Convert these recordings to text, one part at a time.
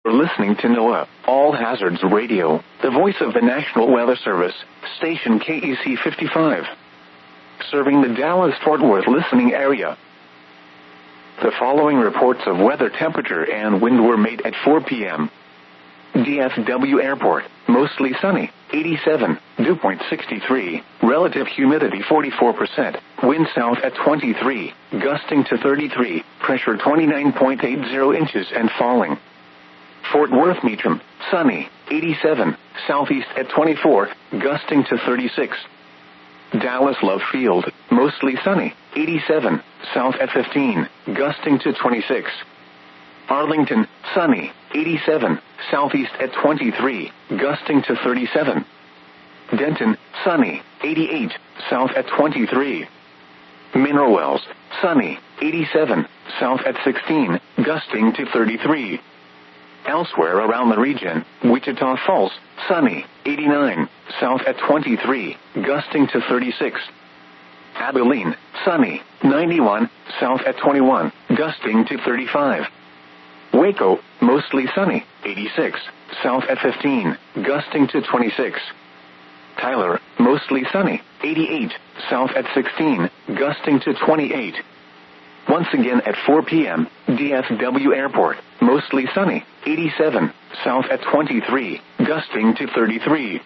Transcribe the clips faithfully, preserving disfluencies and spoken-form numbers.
You're listening to NOAA All Hazards Radio, the voice of the National Weather Service, station K E C fifty-five, serving the Dallas-Fort Worth listening area. The following reports of weather, temperature, and wind were made at four p.m. D F W Airport, mostly sunny, eighty-seven, dew point sixty-three, relative humidity forty-four percent, wind south at twenty-three, gusting to thirty-three, pressure twenty-nine point eight zero inches and falling. Fort Worth Meacham, sunny, eighty-seven, southeast at twenty-four, gusting to thirty-six. Dallas Love Field, mostly sunny, eighty-seven, south at fifteen, gusting to twenty-six. Arlington, sunny, eighty-seven, southeast at twenty-three, gusting to thirty-seven. Denton, sunny, eighty-eight, south at twenty-three. Mineral Wells, sunny, eighty-seven, south at sixteen, gusting to thirty-three. Elsewhere around the region, Wichita Falls, sunny, eighty-nine, south at twenty-three, gusting to thirty-six. Abilene, sunny, ninety-one, south at twenty-one, gusting to thirty-five. Waco, mostly sunny, eighty-six, south at fifteen, gusting to twenty-six. Tyler, mostly sunny, eighty-eight, south at sixteen, gusting to twenty-eight. Once again at four p.m., D F W Airport, mostly sunny, eighty-seven, south at twenty-three, gusting to thirty-three.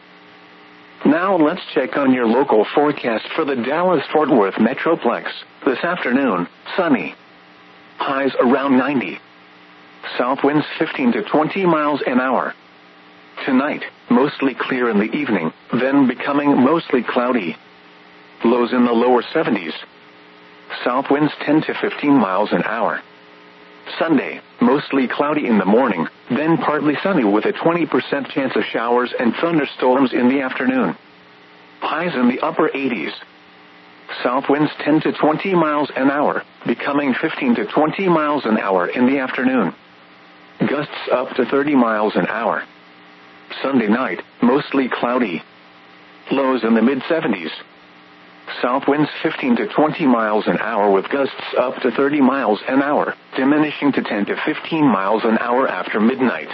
Now let's check on your local forecast for the Dallas-Fort Worth Metroplex. This afternoon, sunny. Highs around ninety. South winds fifteen to twenty miles an hour. Tonight, mostly clear in the evening, then becoming mostly cloudy. Lows in the lower seventies. South winds ten to fifteen miles an hour. Sunday, mostly cloudy in the morning, then partly sunny with a twenty percent chance of showers and thunderstorms in the afternoon. Highs in the upper eighties. South winds ten to twenty miles an hour, becoming fifteen to twenty miles an hour in the afternoon. Gusts up to thirty miles an hour. Sunday night, mostly cloudy. Lows in the mid seventies. South winds fifteen to twenty miles an hour with gusts up to thirty miles an hour, diminishing to ten to fifteen miles an hour after midnight.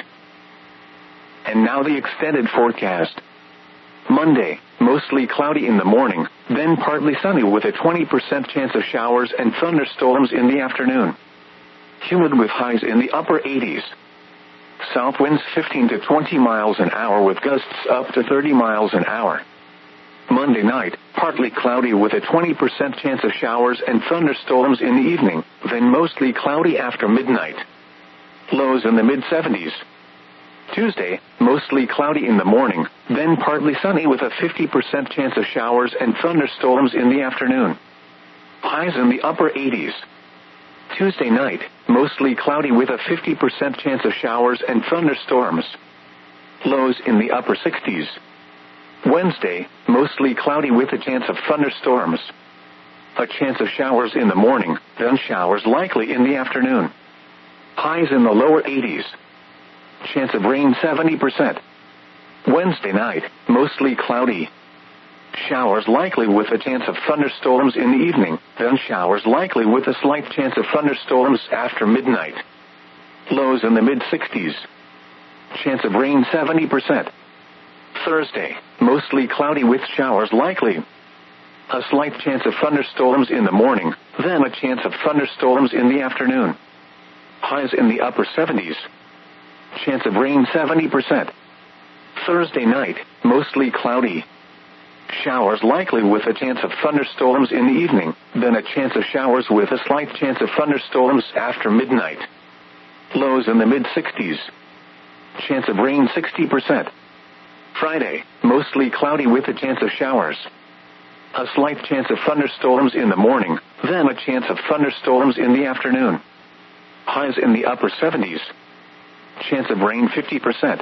And now the extended forecast. Monday, mostly cloudy in the morning, then partly sunny with a twenty percent chance of showers and thunderstorms in the afternoon. Humid with highs in the upper eighties. South winds fifteen to twenty miles an hour with gusts up to thirty miles an hour. Monday night, partly cloudy with a twenty percent chance of showers and thunderstorms in the evening, then mostly cloudy after midnight. Lows in the mid seventies. Tuesday, mostly cloudy in the morning, then partly sunny with a fifty percent chance of showers and thunderstorms in the afternoon. Highs in the upper eighties. Tuesday night, mostly cloudy with a fifty percent chance of showers and thunderstorms. Lows in the upper sixties. Wednesday, mostly cloudy with a chance of thunderstorms. A chance of showers in the morning, then showers likely in the afternoon. Highs in the lower eighties. Chance of rain seventy percent. Wednesday night, mostly cloudy. Showers likely with a chance of thunderstorms in the evening, then showers likely with a slight chance of thunderstorms after midnight. Lows in the mid sixties. Chance of rain seventy percent. Thursday, mostly cloudy with showers likely. A slight chance of thunderstorms in the morning, then a chance of thunderstorms in the afternoon. Highs in the upper seventies. Chance of rain seventy percent. Thursday night, mostly cloudy. Showers likely with a chance of thunderstorms in the evening, then a chance of showers with a slight chance of thunderstorms after midnight. Lows in the mid sixties. Chance of rain sixty percent. Friday, mostly cloudy with a chance of showers. A slight chance of thunderstorms in the morning, then a chance of thunderstorms in the afternoon. Highs in the upper seventies. Chance of rain fifty percent.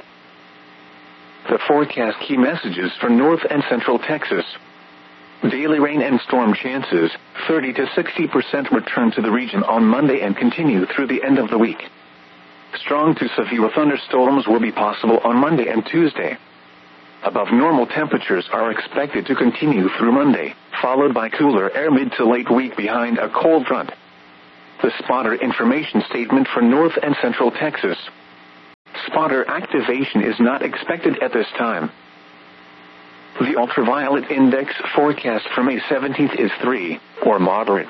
The forecast key messages for North and Central Texas. Daily rain and storm chances, thirty to sixty percent return to the region on Monday and continue through the end of the week. Strong to severe thunderstorms will be possible on Monday and Tuesday. Above normal temperatures are expected to continue through Monday, followed by cooler air mid to late week behind a cold front. The spotter information statement for North and Central Texas. spotter activation is not expected at this time. The ultraviolet index forecast for May seventeenth is three, or moderate.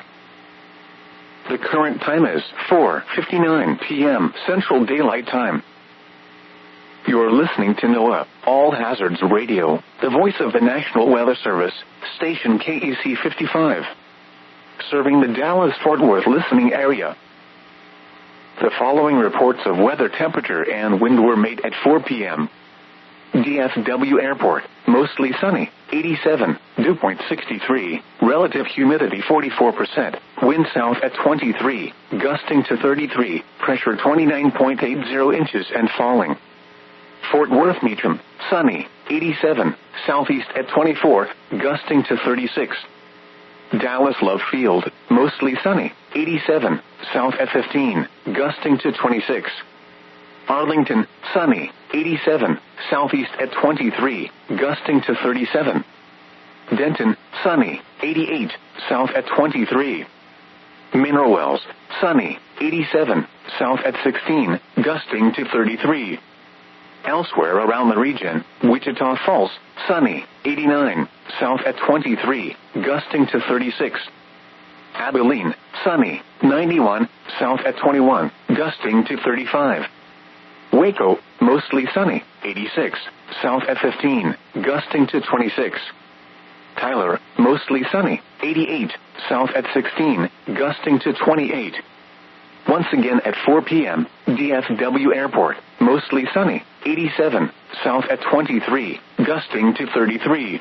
The current time is four fifty-nine p.m. Central Daylight Time. You're listening to NOAA, All Hazards Radio, the voice of the National Weather Service, station K E C fifty-five. Serving the Dallas-Fort Worth listening area. The following reports of weather temperature and wind were made at four p.m. D F W Airport, mostly sunny, eighty-seven, dew point sixty-three, relative humidity forty-four percent, wind south at twenty-three, gusting to thirty-three, pressure twenty-nine point eight zero inches and falling. Fort Worth Meacham, sunny, eighty-seven, southeast at twenty-four, gusting to thirty-six. Dallas Love Field, mostly sunny, eighty-seven, south at fifteen, gusting to twenty-six. Arlington, sunny, eighty-seven, southeast at twenty-three, gusting to thirty-seven. Denton, sunny, eighty-eight, south at twenty-three. Mineral Wells, sunny, eighty-seven, south at sixteen, gusting to thirty-three. Elsewhere around the region, Wichita Falls, sunny, eighty-nine, south at twenty-three, gusting to thirty-six. Abilene, sunny, ninety-one, south at twenty-one, gusting to thirty-five. Waco, mostly sunny, eighty-six, south at fifteen, gusting to twenty-six. Tyler, mostly sunny, eighty-eight, south at sixteen, gusting to twenty-eight. Once again at four p.m., D F W Airport, mostly sunny, eighty-seven, south at twenty-three, gusting to thirty-three.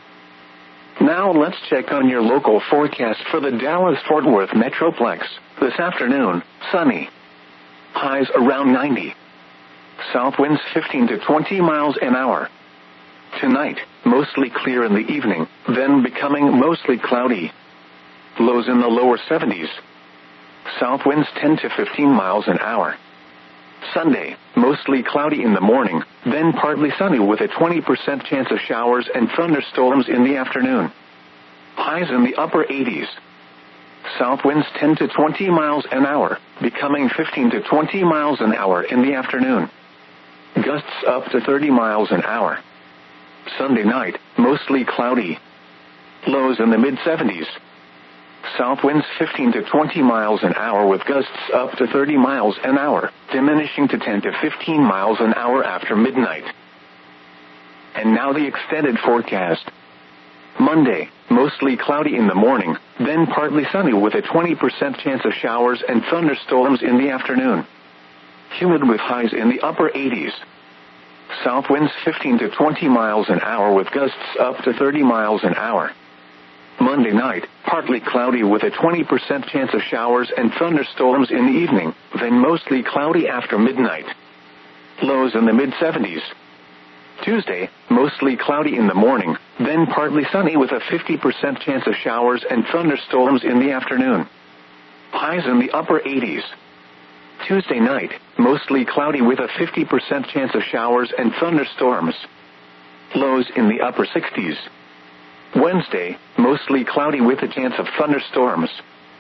Now let's check on your local forecast for the Dallas-Fort Worth Metroplex. This afternoon, sunny. Highs around ninety. South winds fifteen to twenty miles an hour. Tonight, mostly clear in the evening, then becoming mostly cloudy. Lows in the lower seventies. South winds ten to fifteen miles an hour. Sunday, mostly cloudy in the morning, then partly sunny with a twenty percent chance of showers and thunderstorms in the afternoon. Highs in the upper eighties. South winds ten to twenty miles an hour, becoming fifteen to twenty miles an hour in the afternoon. Gusts up to thirty miles an hour. Sunday night, mostly cloudy. Lows in the mid seventies. South winds fifteen to twenty miles an hour with gusts up to thirty miles an hour, diminishing to ten to fifteen miles an hour after midnight. And now the extended forecast. Monday, mostly cloudy in the morning, then partly sunny with a twenty percent chance of showers and thunderstorms in the afternoon. Humid with highs in the upper eighties. South winds fifteen to twenty miles an hour with gusts up to thirty miles an hour. Monday night, partly cloudy with a twenty percent chance of showers and thunderstorms in the evening, then mostly cloudy after midnight. Lows in the mid seventies. Tuesday, mostly cloudy in the morning, then partly sunny with a fifty percent chance of showers and thunderstorms in the afternoon. Highs in the upper eighties. Tuesday night, mostly cloudy with a fifty percent chance of showers and thunderstorms. Lows in the upper sixties. Wednesday, mostly cloudy with a chance of thunderstorms.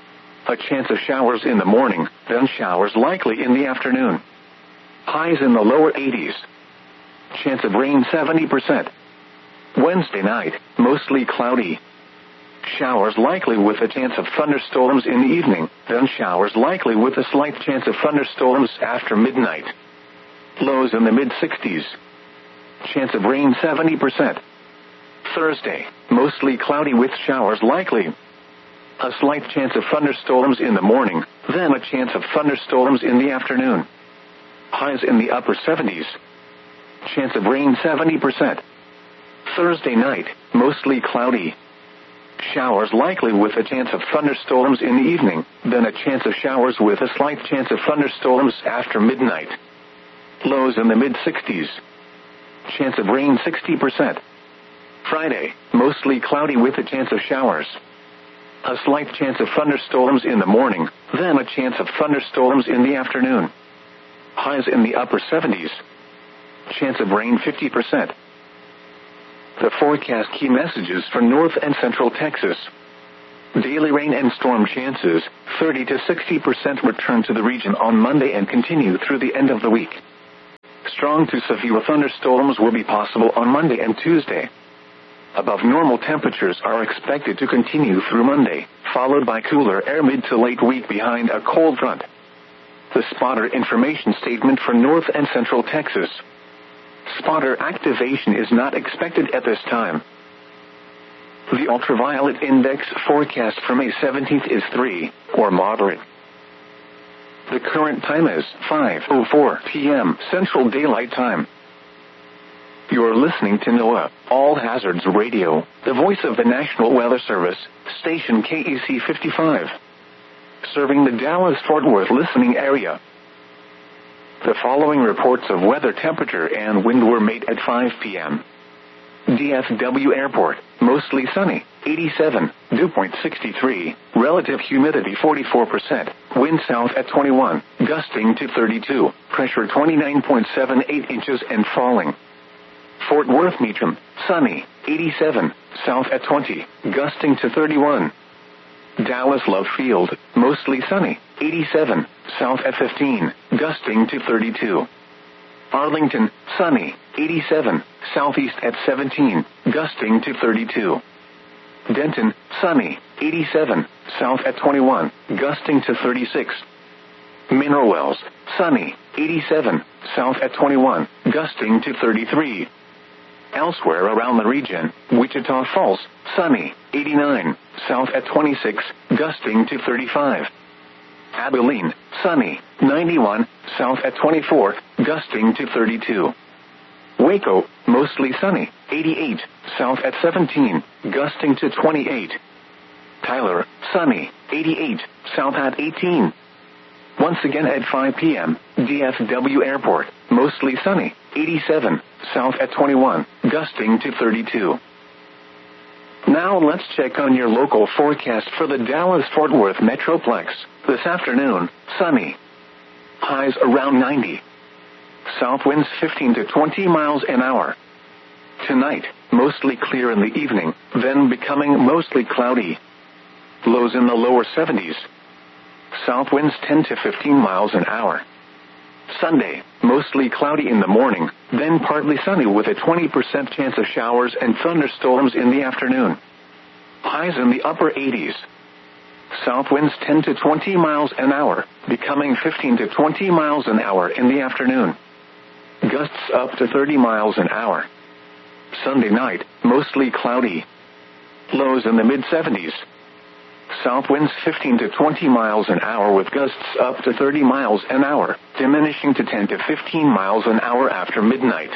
A chance of showers in the morning, then showers likely in the afternoon. Highs in the lower eighties. Chance of rain seventy percent. Wednesday night, mostly cloudy. Showers likely with a chance of thunderstorms in the evening, then showers likely with a slight chance of thunderstorms after midnight. Lows in the mid sixties. Chance of rain seventy percent. Thursday, mostly cloudy with showers likely. A slight chance of thunderstorms in the morning, then a chance of thunderstorms in the afternoon. Highs in the upper seventies. Chance of rain seventy percent. Thursday night, mostly cloudy. Showers likely with a chance of thunderstorms in the evening, then a chance of showers with a slight chance of thunderstorms after midnight. Lows in the mid sixties. Chance of rain sixty percent. Friday, mostly cloudy with a chance of showers. A slight chance of thunderstorms in the morning, then a chance of thunderstorms in the afternoon. Highs in the upper seventies. Chance of rain fifty percent. The forecast key messages for North and Central Texas. Daily rain and storm chances, thirty to sixty percent return to the region on Monday and continue through the end of the week. Strong to severe thunderstorms will be possible on Monday and Tuesday. Above normal temperatures are expected to continue through Monday, followed by cooler air mid to late week behind a cold front. The spotter information statement for North and Central Texas. Spotter activation is not expected at this time. The ultraviolet index forecast for May seventeenth is three, or moderate. The current time is five oh four p.m. Central Daylight Time. You're listening to NOAA, All Hazards Radio, the voice of the National Weather Service, station K E C fifty-five. Serving the Dallas-Fort Worth listening area. The following reports of weather temperature and wind were made at five p.m. D F W Airport, mostly sunny, eighty-seven, dew point sixty-three, relative humidity forty-four percent, wind south at twenty-one, gusting to thirty-two, pressure twenty-nine point seven eight inches and falling. Fort Worth Meacham, sunny, eighty-seven, south at twenty, gusting to thirty-one. Dallas Love Field, mostly sunny, eighty-seven, south at fifteen, gusting to thirty-two. Arlington, sunny, eighty-seven, southeast at seventeen, gusting to thirty-two. Denton, sunny, eighty-seven, south at twenty-one, gusting to thirty-six. Mineral Wells, sunny, eighty-seven, south at twenty-one, gusting to thirty-three. Elsewhere around the region, Wichita Falls, sunny, eighty-nine, south at twenty-six, gusting to thirty-five. Abilene, sunny, ninety-one, south at twenty-four, gusting to thirty-two. Waco, mostly sunny, eighty-eight, south at seventeen, gusting to twenty-eight. Tyler, sunny, eighty-eight, south at eighteen. Once again at five p.m., D F W Airport, mostly sunny, eighty-seven, south at twenty-one, gusting to thirty-two. Now let's check on your local forecast for the Dallas-Fort Worth Metroplex. This afternoon, sunny. Highs around ninety. South winds fifteen to twenty miles an hour. Tonight, mostly clear in the evening, then becoming mostly cloudy. Lows in the lower seventies. South winds ten to fifteen miles an hour. Sunday, mostly cloudy in the morning, then partly sunny with a twenty percent chance of showers and thunderstorms in the afternoon. Highs in the upper eighties. South winds ten to twenty miles an hour, becoming fifteen to twenty miles an hour in the afternoon. Gusts up to thirty miles an hour. Sunday night, mostly cloudy. Lows in the mid seventies. South winds fifteen to twenty miles an hour with gusts up to thirty miles an hour, diminishing to ten to fifteen miles an hour after midnight.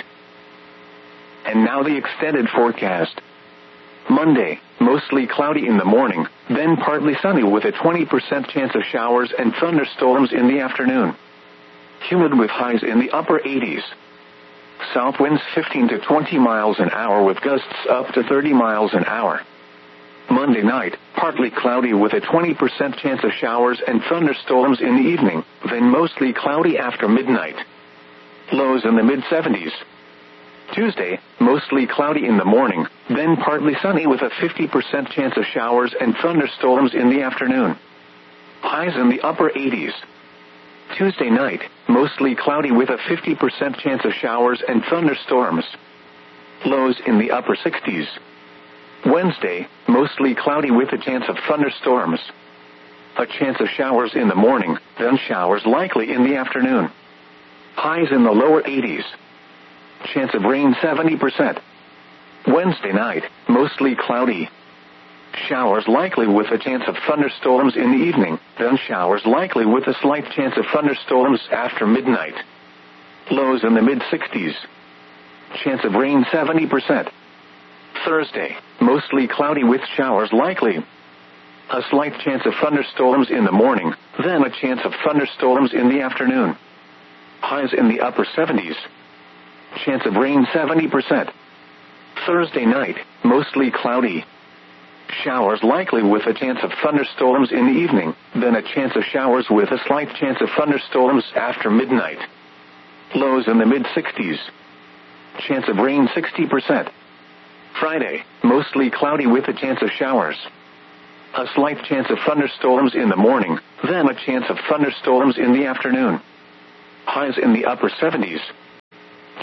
And now the extended forecast. Monday, mostly cloudy in the morning, then partly sunny with a twenty percent chance of showers and thunderstorms in the afternoon. Humid with highs in the upper eighties. South winds fifteen to twenty miles an hour with gusts up to thirty miles an hour. Monday night, partly cloudy with a twenty percent chance of showers and thunderstorms in the evening, then mostly cloudy after midnight. Lows in the mid seventies. Tuesday, mostly cloudy in the morning, then partly sunny with a fifty percent chance of showers and thunderstorms in the afternoon. Highs in the upper eighties. Tuesday night, mostly cloudy with a fifty percent chance of showers and thunderstorms. Lows in the upper sixties. Wednesday, mostly cloudy with a chance of thunderstorms. A chance of showers in the morning, then showers likely in the afternoon. Highs in the lower eighties. Chance of rain seventy percent. Wednesday night, mostly cloudy. Showers likely with a chance of thunderstorms in the evening, then showers likely with a slight chance of thunderstorms after midnight. Lows in the mid sixties. Chance of rain seventy percent. Thursday, mostly cloudy with showers likely. A slight chance of thunderstorms in the morning, then a chance of thunderstorms in the afternoon. Highs in the upper seventies. Chance of rain seventy percent. Thursday night, mostly cloudy. Showers likely with a chance of thunderstorms in the evening, then a chance of showers with a slight chance of thunderstorms after midnight. Lows in the mid sixties. Chance of rain sixty percent. Friday, mostly cloudy with a chance of showers. A slight chance of thunderstorms in the morning, then a chance of thunderstorms in the afternoon. Highs in the upper seventies.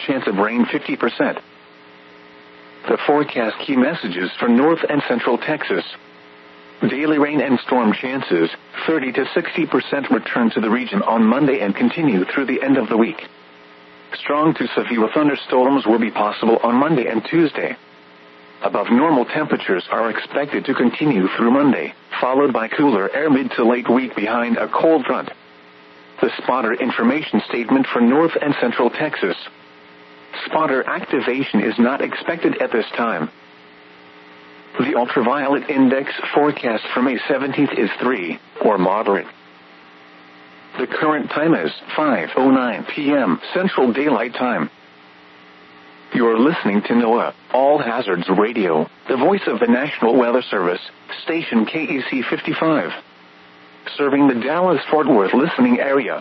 chance of rain fifty percent. The forecast key messages for North and Central Texas. Daily rain and storm chances, thirty to sixty percent return to the region on Monday and continue through the end of the week. Strong to severe thunderstorms will be possible on Monday and Tuesday. Above normal temperatures are expected to continue through Monday, followed by cooler air mid to late week behind a cold front. The spotter information statement for North and Central Texas. Spotter activation is not expected at this time. The ultraviolet index forecast for May seventeenth is three, or moderate. The current time is five oh nine p.m. Central Daylight Time. You're listening to NOAA, All Hazards Radio, the voice of the National Weather Service, station K E C fifty-five. Serving the Dallas-Fort Worth listening area.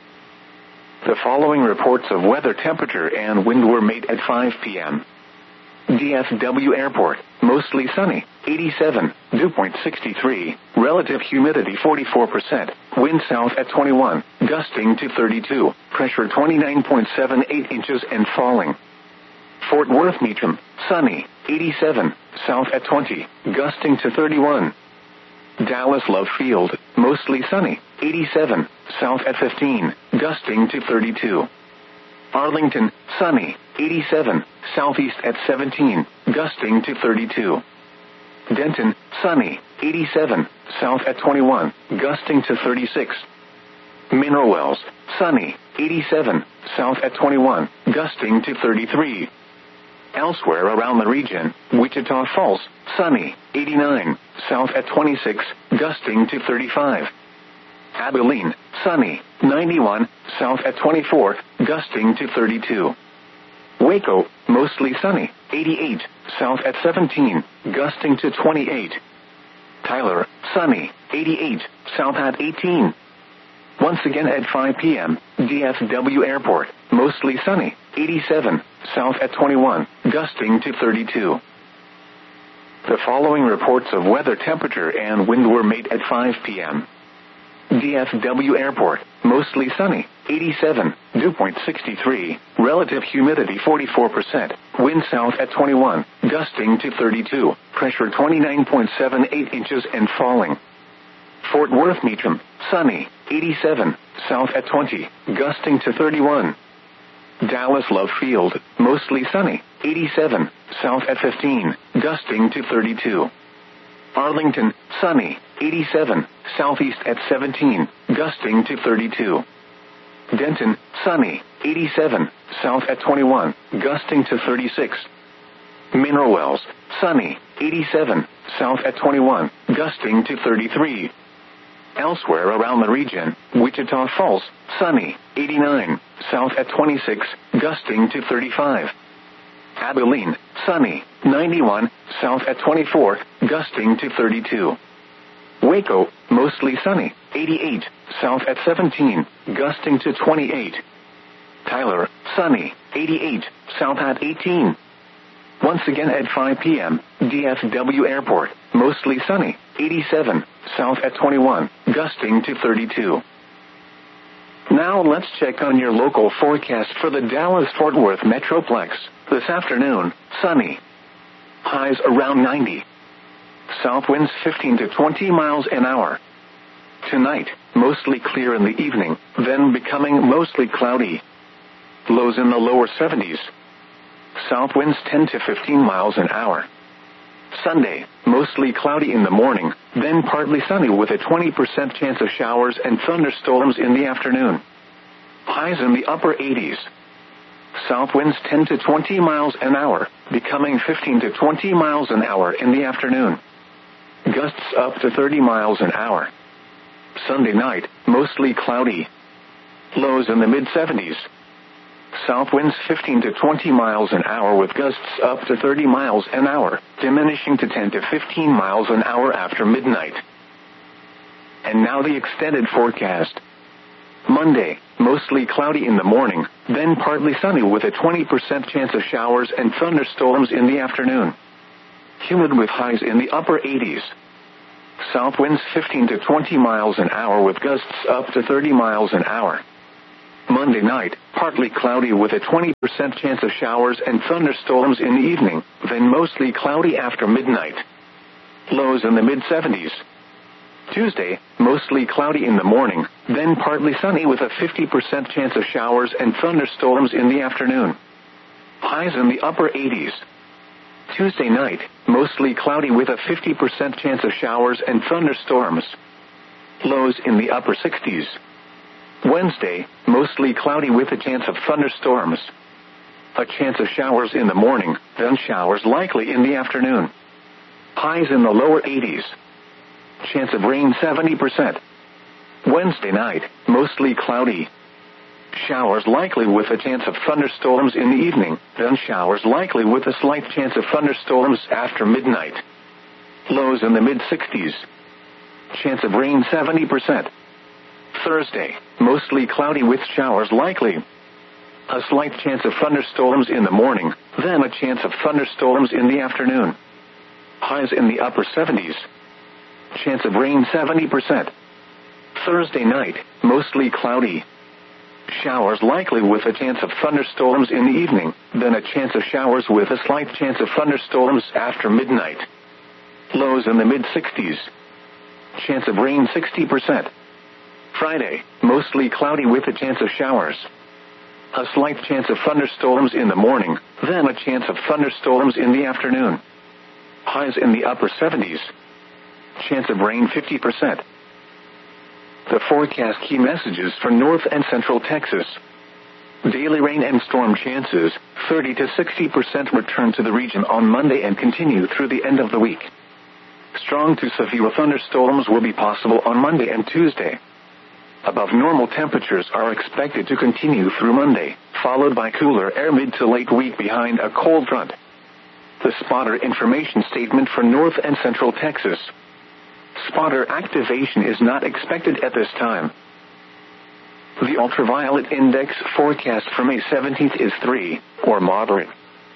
The following reports of weather temperature and wind were made at five p.m. D F W Airport, mostly sunny, eighty-seven, dew point sixty-three, relative humidity forty-four percent, wind south at twenty-one, gusting to thirty-two, pressure twenty-nine point seven eight inches and falling. Fort Worth Meacham, sunny, eighty-seven, south at twenty, gusting to thirty-one. Dallas Love Field, mostly sunny, eighty-seven, south at fifteen, gusting to thirty-two. Arlington, sunny, eighty-seven, southeast at seventeen, gusting to thirty-two. Denton, sunny, eighty-seven, south at twenty-one, gusting to thirty-six. Mineral Wells, sunny, eighty-seven, south at twenty-one, gusting to thirty-three. Elsewhere around the region, Wichita Falls, sunny, eighty-nine, south at twenty-six, gusting to thirty-five. Abilene, sunny, ninety-one, south at twenty-four, gusting to thirty-two. Waco, mostly sunny, eighty-eight, south at seventeen, gusting to twenty-eight. Tyler, sunny, eighty-eight, south at eighteen. Once again at five p.m., D F W Airport, mostly sunny, eighty-seven, south at twenty-one, gusting to thirty-two. The following reports of weather temperature and wind were made at five p.m. D F W Airport, mostly sunny, eighty-seven, dew point sixty-three, relative humidity forty-four percent, wind south at twenty-one, gusting to thirty-two, pressure twenty-nine point seven eight inches and falling. Fort Worth Meacham, sunny, eighty-seven, south at twenty, gusting to thirty-one. Dallas Love Field, mostly sunny, eighty-seven, south at fifteen, gusting to thirty-two. Arlington, sunny, eighty-seven, southeast at seventeen, gusting to thirty-two. Denton, sunny, eighty-seven, south at twenty-one, gusting to thirty-six. Mineral Wells, sunny, eighty-seven, south at twenty-one, gusting to thirty-three. Elsewhere around the region, Wichita Falls, sunny, eighty-nine, south at twenty-six, gusting to thirty-five. Abilene, sunny, ninety-one, south at twenty-four, gusting to thirty-two. Waco, mostly sunny, eighty-eight, south at seventeen, gusting to twenty-eight. Tyler, sunny, eighty-eight, south at eighteen. Once again at five p.m., D F W Airport, mostly sunny, eighty-seven, south at twenty-one, gusting to thirty-two. Now let's check on your local forecast for the Dallas-Fort Worth Metroplex. This afternoon, sunny. Highs around ninety. South winds fifteen to twenty miles an hour. Tonight, mostly clear in the evening, then becoming mostly cloudy. Lows in the lower seventies. South winds ten to fifteen miles an hour. Sunday, mostly cloudy in the morning, then partly sunny with a twenty percent chance of showers and thunderstorms in the afternoon. Highs in the upper eighties. South winds ten to twenty miles an hour, becoming fifteen to twenty miles an hour in the afternoon. Gusts up to thirty miles an hour. Sunday night, mostly cloudy. Lows in the mid seventies. South winds fifteen to twenty miles an hour with gusts up to thirty miles an hour, diminishing to ten to fifteen miles an hour after midnight. And now the extended forecast. Monday, mostly cloudy in the morning, then partly sunny with a twenty percent chance of showers and thunderstorms in the afternoon. Humid with highs in the upper eighties. South winds fifteen to twenty miles an hour with gusts up to thirty miles an hour. Monday Monday night, partly cloudy with a twenty percent chance of showers and thunderstorms in the evening, then mostly cloudy after midnight. Lows in the mid seventies. Tuesday, mostly cloudy in the morning, then partly sunny with a fifty percent chance of showers and thunderstorms in the afternoon. Highs in the upper eighties. Tuesday night, mostly cloudy with a fifty percent chance of showers and thunderstorms. Lows in the upper sixties. Wednesday, mostly cloudy with a chance of thunderstorms. A chance of showers in the morning, then showers likely in the afternoon. Highs in the lower eighties. Chance of rain seventy percent. Wednesday night, mostly cloudy. Showers likely with a chance of thunderstorms in the evening, then showers likely with a slight chance of thunderstorms after midnight. Lows in the mid sixties. Chance of rain seventy percent. Thursday, mostly cloudy with showers likely. A slight chance of thunderstorms in the morning, then a chance of thunderstorms in the afternoon. Highs in the upper seventies. Chance of rain seventy percent. Thursday night, mostly cloudy. Showers likely with a chance of thunderstorms in the evening, then a chance of showers with a slight chance of thunderstorms after midnight. Lows in the mid sixties. Chance of rain sixty percent. Friday, mostly cloudy with a chance of showers. A slight chance of thunderstorms in the morning, then a chance of thunderstorms in the afternoon. Highs in the upper seventies. Chance of rain fifty percent. The forecast key messages for North and Central Texas. Daily rain and storm chances, thirty to sixty percent return to the region on Monday and continue through the end of the week. Strong to severe thunderstorms will be possible on Monday and Tuesday. Above normal temperatures are expected to continue through Monday, followed by cooler air mid to late week behind a cold front. The spotter information statement for North and Central Texas. Spotter activation is not expected at this time. The ultraviolet index forecast for May seventeenth is three, or moderate.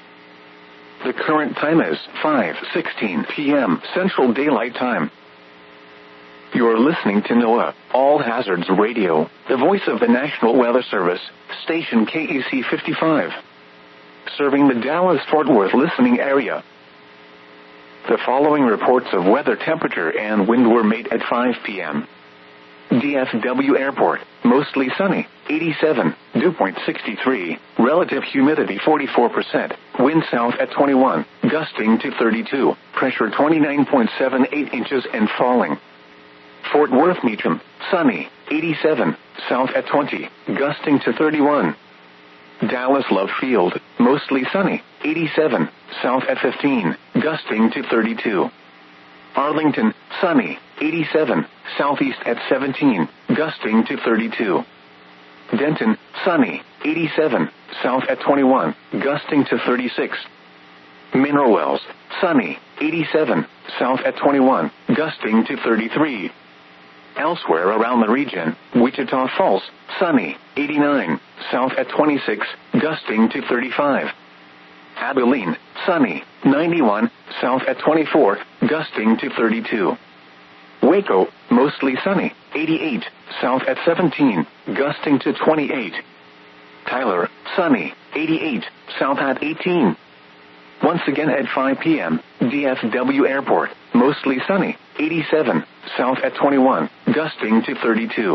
The current time is five sixteen p.m. Central Daylight Time. You're listening to NOAA, All Hazards Radio, the voice of the National Weather Service, station K E C fifty-five. Serving the Dallas-Fort Worth listening area. The following reports of weather temperature and wind were made at five p.m. D F W Airport, mostly sunny, eighty-seven, dew point sixty-three, relative humidity forty-four percent, wind south at twenty-one, gusting to thirty-two, pressure twenty-nine point seven eight inches and falling. Fort Worth Meacham, sunny, eighty-seven, south at twenty, gusting to thirty-one. Dallas Love Field, mostly sunny, eighty-seven, south at fifteen, gusting to thirty-two. Arlington, sunny, eighty-seven, southeast at seventeen, gusting to thirty-two. Denton, sunny, eighty-seven, south at twenty-one, gusting to thirty-six. Mineral Wells, sunny, eighty-seven, south at twenty-one, gusting to thirty-three. Elsewhere around the region, Wichita Falls, sunny, eighty-nine, south at twenty-six, gusting to thirty-five. Abilene, sunny, ninety-one, south at twenty-four, gusting to thirty-two. Waco, mostly sunny, eighty-eight, south at seventeen, gusting to twenty-eight. Tyler, sunny, eighty-eight, south at eighteen. Once again at five p.m., D F W Airport, mostly sunny, eighty-seven, south at twenty-one, gusting to thirty-two.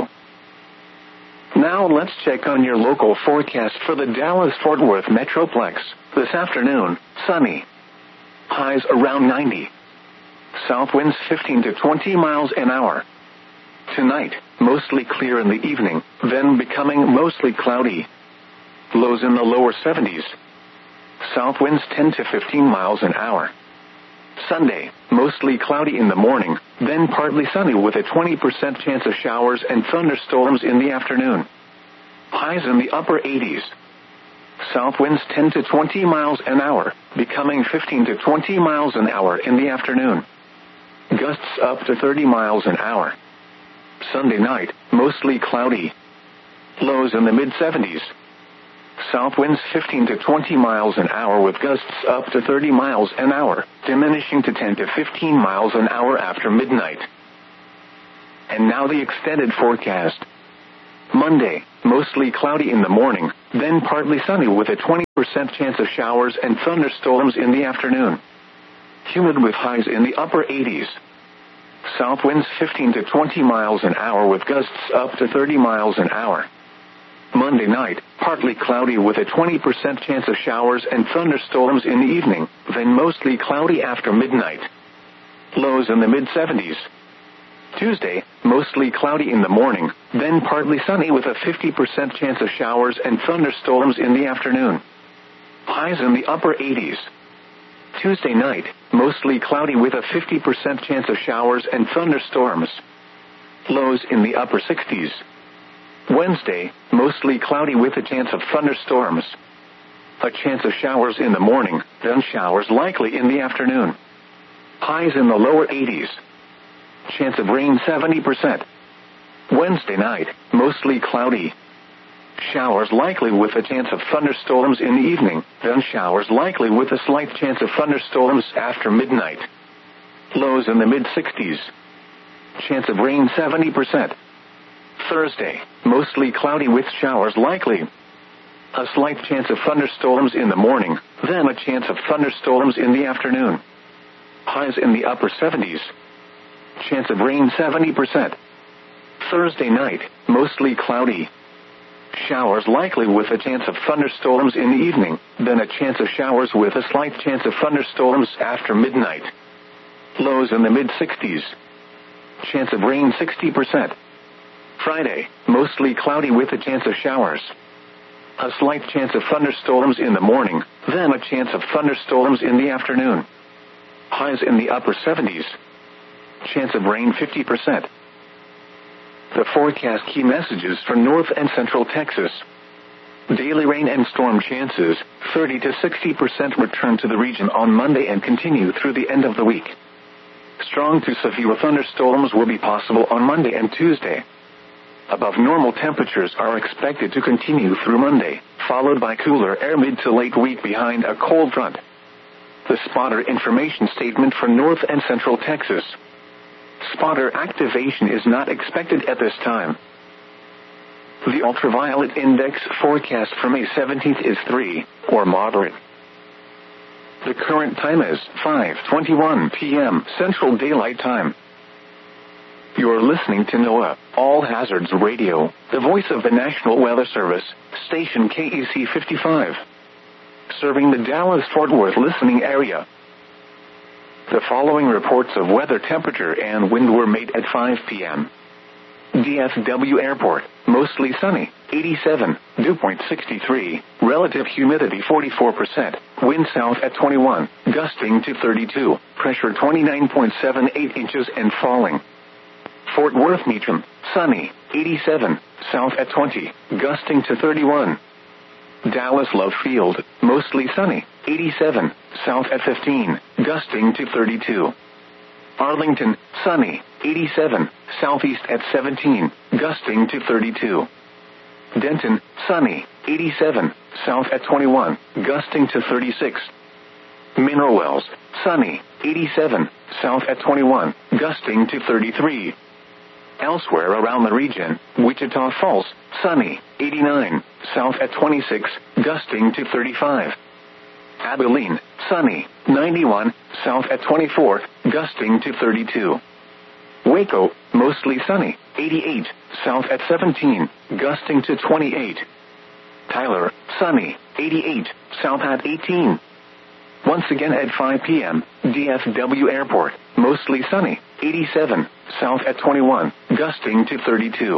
Now let's check on your local forecast for the Dallas-Fort Worth Metroplex. This afternoon, sunny. Highs around ninety. South winds fifteen to twenty miles an hour. Tonight, mostly clear in the evening, then becoming mostly cloudy. Lows in the lower seventies. South winds ten to fifteen miles an hour. Sunday, mostly cloudy in the morning, then partly sunny with a twenty percent chance of showers and thunderstorms in the afternoon. Highs in the upper eighties. South winds ten to twenty miles an hour, becoming fifteen to twenty miles an hour in the afternoon. Gusts up to thirty miles an hour. Sunday night, mostly cloudy. Lows in the mid seventies. South winds fifteen to twenty miles an hour with gusts up to thirty miles an hour, diminishing to ten to fifteen miles an hour after midnight. And now the extended forecast. Monday, mostly cloudy in the morning, then partly sunny with a twenty percent chance of showers and thunderstorms in the afternoon. Humid with highs in the upper eighties. South winds fifteen to twenty miles an hour with gusts up to thirty miles an hour. Monday night, partly cloudy with a twenty percent chance of showers and thunderstorms in the evening, then mostly cloudy after midnight. Lows in the mid seventies. Tuesday, mostly cloudy in the morning, then partly sunny with a fifty percent chance of showers and thunderstorms in the afternoon. Highs in the upper eighties. Tuesday night, mostly cloudy with a fifty percent chance of showers and thunderstorms. Lows in the upper sixties. Wednesday, mostly cloudy with a chance of thunderstorms. A chance of showers in the morning, then showers likely in the afternoon. Highs in the lower eighties. Chance of rain seventy percent. Wednesday night, mostly cloudy. Showers likely with a chance of thunderstorms in the evening, then showers likely with a slight chance of thunderstorms after midnight. Lows in the mid sixties. Chance of rain seventy percent. Thursday, mostly cloudy with showers likely. A slight chance of thunderstorms in the morning, then a chance of thunderstorms in the afternoon. Highs in the upper seventies. Chance of rain seventy percent. Thursday night, mostly cloudy. Showers likely with a chance of thunderstorms in the evening, then a chance of showers with a slight chance of thunderstorms after midnight. Lows in the mid sixties. Chance of rain sixty percent. Friday, mostly cloudy with a chance of showers. A slight chance of thunderstorms in the morning, then a chance of thunderstorms in the afternoon. Highs in the upper seventies. Chance of rain fifty percent. The forecast key messages for North and Central Texas. Daily rain and storm chances, thirty to sixty percent return to the region on Monday and continue through the end of the week. Strong to severe thunderstorms will be possible on Monday and Tuesday. Above normal temperatures are expected to continue through Monday, followed by cooler air mid to late week behind a cold front. The spotter information statement for North and Central Texas. Spotter activation is not expected at this time. The ultraviolet index forecast for May seventeenth is three, or moderate. The current time is five twenty-one p.m. Central Daylight Time. You're listening to NOAA, All Hazards Radio, the voice of the National Weather Service, station K E C fifty-five. Serving the Dallas-Fort Worth listening area. The following reports of weather temperature and wind were made at five p.m. D F W Airport, mostly sunny, eighty-seven, dew point sixty-three, relative humidity forty-four percent, wind south at twenty-one, gusting to thirty-two, pressure twenty-nine point seven eight inches and falling. Fort Worth Meacham, sunny, eighty-seven, south at twenty, gusting to thirty-one. Dallas Love Field, mostly sunny, eighty-seven, south at fifteen, gusting to thirty-two. Arlington, sunny, eighty-seven, southeast at seventeen, gusting to thirty-two. Denton, sunny, eighty-seven, south at twenty-one, gusting to thirty-six. Mineral Wells, sunny, eighty-seven, south at twenty-one, gusting to thirty-three. Elsewhere around the region, Wichita Falls, sunny, eighty-nine, south at twenty-six, gusting to thirty-five. Abilene, sunny, ninety-one, south at twenty-four, gusting to thirty-two. Waco, mostly sunny, eighty-eight, south at seventeen, gusting to twenty-eight. Tyler, sunny, eighty-eight, south at eighteen. Once again at five p.m., D F W Airport, mostly sunny, eighty-seven, south at twenty-one, gusting to thirty-two.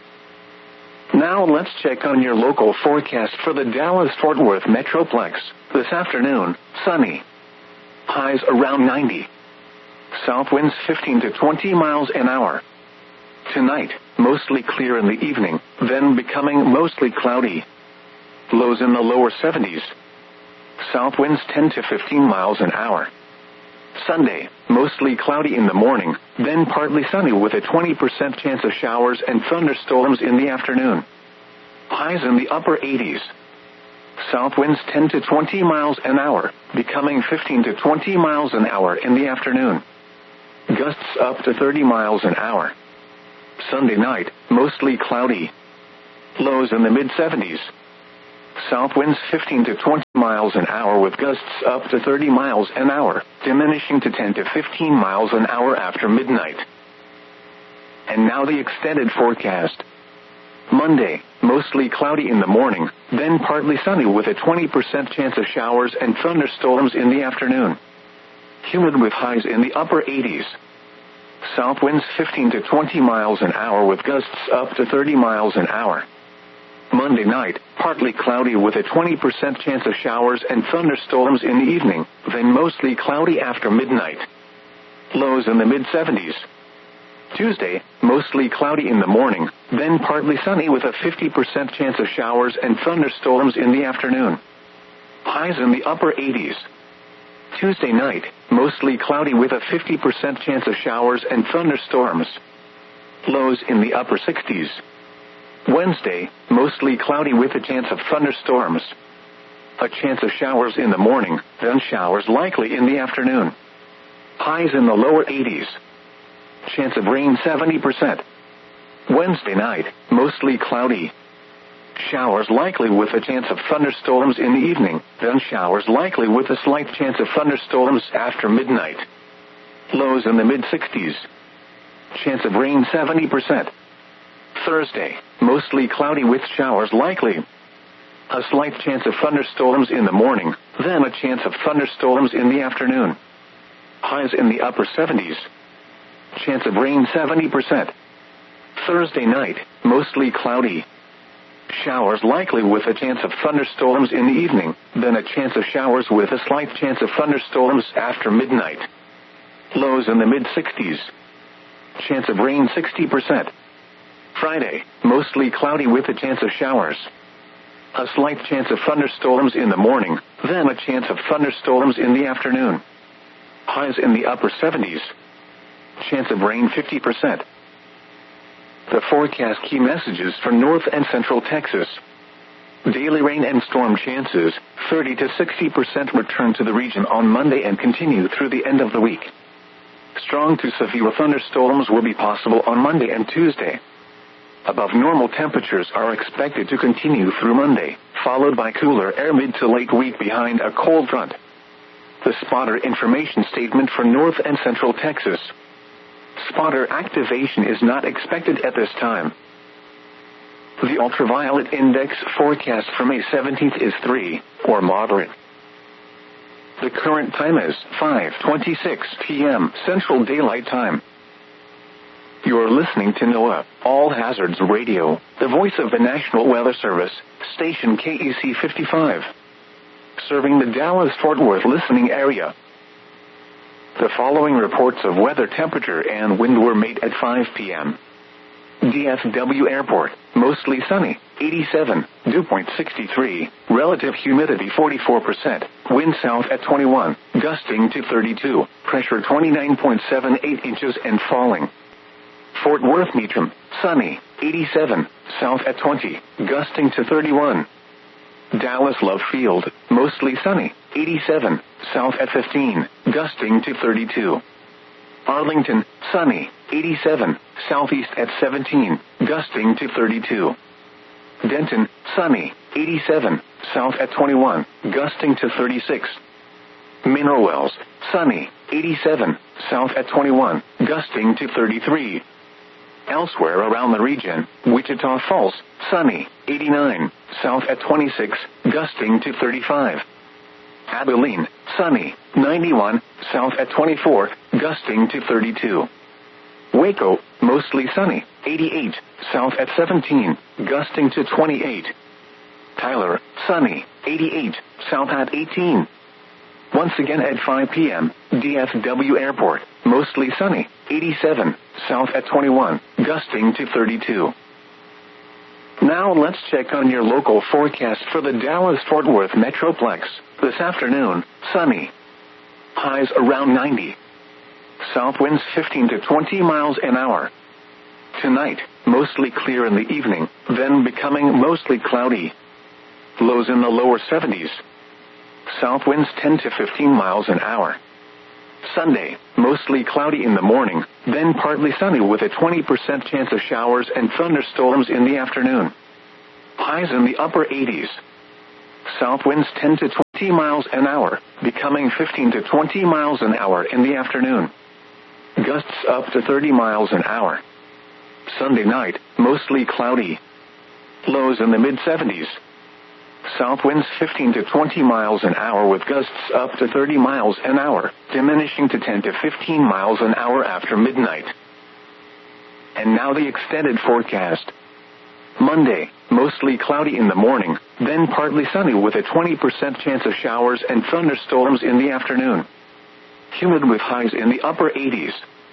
Now let's check on your local forecast for the Dallas-Fort Worth Metroplex. This afternoon, sunny. Highs around ninety. South winds fifteen to twenty miles an hour. Tonight, mostly clear in the evening, then becoming mostly cloudy. Lows in the lower seventies. South winds ten to fifteen miles an hour. Sunday, mostly cloudy in the morning, then partly sunny with a twenty percent chance of showers and thunderstorms in the afternoon. Highs in the upper eighties. South winds ten to twenty miles an hour, becoming fifteen to twenty miles an hour in the afternoon. Gusts up to thirty miles an hour. Sunday night, mostly cloudy. Lows in the mid seventies. South winds fifteen to twenty miles an hour with gusts up to thirty miles an hour, diminishing to ten to fifteen miles an hour after midnight. And now the extended forecast. Monday, mostly cloudy in the morning, then partly sunny with a twenty percent chance of showers and thunderstorms in the afternoon. Humid with highs in the upper eighties. South winds fifteen to twenty miles an hour with gusts up to thirty miles an hour. Monday night, partly cloudy with a twenty percent chance of showers and thunderstorms in the evening, then mostly cloudy after midnight. Lows in the mid seventies. Tuesday, mostly cloudy in the morning, then partly sunny with a fifty percent chance of showers and thunderstorms in the afternoon. Highs in the upper eighties. Tuesday night, mostly cloudy with a fifty percent chance of showers and thunderstorms. Lows in the upper sixties. Wednesday, mostly cloudy with a chance of thunderstorms. A chance of showers in the morning, then showers likely in the afternoon. Highs in the lower eighties. Chance of rain seventy percent. Wednesday night, mostly cloudy. Showers likely with a chance of thunderstorms in the evening, then showers likely with a slight chance of thunderstorms after midnight. Lows in the mid sixties. Chance of rain seventy percent. Thursday, mostly cloudy with showers likely. A slight chance of thunderstorms in the morning, then a chance of thunderstorms in the afternoon. Highs in the upper seventies. Chance of rain seventy percent. Thursday night, mostly cloudy. Showers likely with a chance of thunderstorms in the evening, then a chance of showers with a slight chance of thunderstorms after midnight. Lows in the mid sixties. Chance of rain sixty percent. Friday, mostly cloudy with a chance of showers. A slight chance of thunderstorms in the morning, then a chance of thunderstorms in the afternoon. Highs in the upper seventies. Chance of rain fifty percent. The forecast key messages for North and Central Texas. Daily rain and storm chances, thirty to sixty percent return to the region on Monday and continue through the end of the week. Strong to severe thunderstorms will be possible on Monday and Tuesday. Above normal temperatures are expected to continue through Monday, followed by cooler air mid to late week behind a cold front. The spotter information statement for North and Central Texas. Spotter activation is not expected at this time. The ultraviolet index forecast for May seventeenth is three, or moderate. The current time is five twenty-six p.m. Central Daylight Time. You're listening to NOAA, All Hazards Radio, the voice of the National Weather Service, station K E C fifty-five. Serving the Dallas-Fort Worth listening area. The following reports of weather temperature and wind were made at five p.m. D F W Airport, mostly sunny, eighty-seven, dew point sixty-three, relative humidity forty-four percent, wind south at twenty-one, gusting to thirty-two, pressure twenty-nine point seven eight inches and falling. Fort Worth Meacham, sunny, eighty-seven, south at twenty, gusting to thirty-one. Dallas Love Field, mostly sunny, eighty-seven, south at fifteen, gusting to thirty-two. Arlington, sunny, eighty-seven, southeast at seventeen, gusting to thirty-two. Denton, sunny, eighty-seven, south at twenty-one, gusting to thirty-six. Mineral Wells, sunny, eighty-seven, south at twenty-one, gusting to thirty-three. Elsewhere around the region, Wichita Falls, sunny, eighty-nine, south at twenty-six, gusting to thirty-five. Abilene, sunny, ninety-one, south at twenty-four, gusting to thirty-two. Waco, mostly sunny, eighty-eight, south at seventeen, gusting to twenty-eight. Tyler, sunny, eighty-eight, south at eighteen. Once again at five p.m., D F W Airport, mostly sunny, eighty-seven, south at twenty-one, gusting to thirty-two. Now let's check on your local forecast for the Dallas-Fort Worth Metroplex. This afternoon, sunny. Highs around ninety. South winds fifteen to twenty miles an hour. Tonight, mostly clear in the evening, then becoming mostly cloudy. Lows in the lower seventies. South winds ten to fifteen miles an hour. Sunday, mostly cloudy in the morning, then partly sunny with a twenty percent chance of showers and thunderstorms in the afternoon. Highs in the upper eighties. South winds ten to twenty miles an hour, becoming fifteen to twenty miles an hour in the afternoon. Gusts up to thirty miles an hour. Sunday night, mostly cloudy. Lows in the mid seventies. South winds fifteen to twenty miles an hour with gusts up to thirty miles an hour, diminishing to ten to fifteen miles an hour after midnight. And now the extended forecast. Monday, mostly cloudy in the morning, then partly sunny with a twenty percent chance of showers and thunderstorms in the afternoon. Humid with highs in the upper eighties.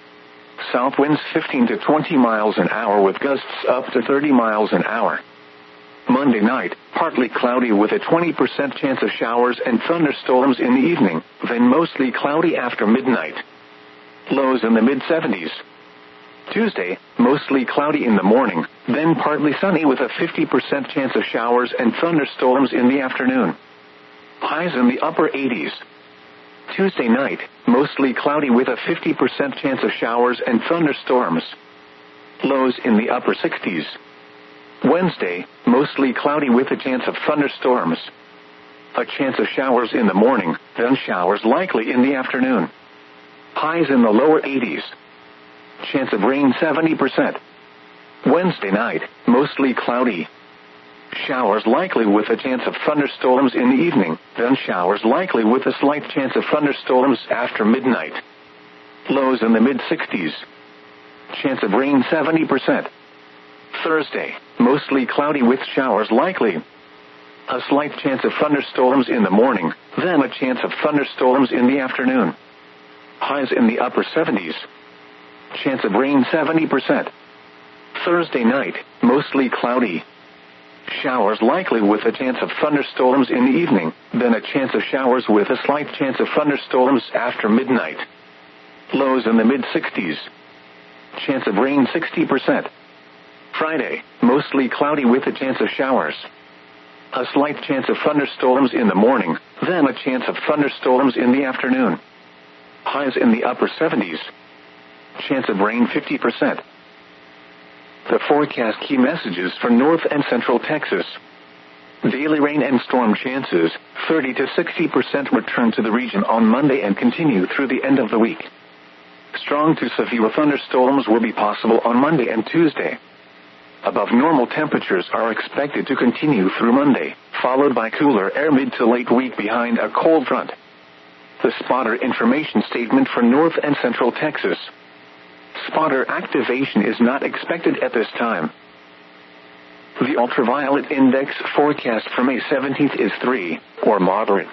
South winds fifteen to twenty miles an hour with gusts up to thirty miles an hour. Monday night, partly cloudy with a twenty percent chance of showers and thunderstorms in the evening, then mostly cloudy after midnight. Lows in the mid seventies. Tuesday, mostly cloudy in the morning, then partly sunny with a fifty percent chance of showers and thunderstorms in the afternoon. Highs in the upper eighties. Tuesday night, mostly cloudy with a fifty percent chance of showers and thunderstorms. Lows in the upper sixties. Wednesday, mostly cloudy with a chance of thunderstorms. A chance of showers in the morning, then showers likely in the afternoon. Highs in the lower eighties. Chance of rain seventy percent. Wednesday night, mostly cloudy. Showers likely with a chance of thunderstorms in the evening, then showers likely with a slight chance of thunderstorms after midnight. Lows in the mid sixties. Chance of rain seventy percent. Thursday, mostly cloudy with showers likely. A slight chance of thunderstorms in the morning, then a chance of thunderstorms in the afternoon. Highs in the upper seventies. Chance of rain seventy percent. Thursday night, mostly cloudy. Showers likely with a chance of thunderstorms in the evening, then a chance of showers with a slight chance of thunderstorms after midnight. Lows in the mid sixties. Chance of rain sixty percent. Friday, mostly cloudy with a chance of showers. A slight chance of thunderstorms in the morning, then a chance of thunderstorms in the afternoon. Highs in the upper seventies. Chance of rain fifty percent. The forecast key messages for North and Central Texas. Daily rain and storm chances, thirty to sixty percent return to the region on Monday and continue through the end of the week. Strong to severe thunderstorms will be possible on Monday and Tuesday. Above normal temperatures are expected to continue through Monday, followed by cooler air mid to late week behind a cold front. The spotter information statement for North and Central Texas. Spotter activation is not expected at this time. The ultraviolet index forecast for May seventeenth is three, or moderate.